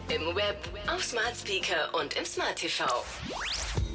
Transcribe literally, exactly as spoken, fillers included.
Im Web, auf Smart Speaker und im Smart T V.